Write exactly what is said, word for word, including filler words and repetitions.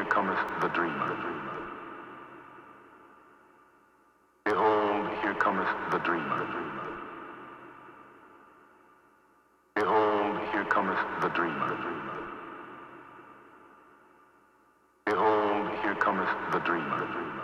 here cometh the dream. Behold, here cometh the dream. Behold, here cometh the dream. Behold, here cometh the dream.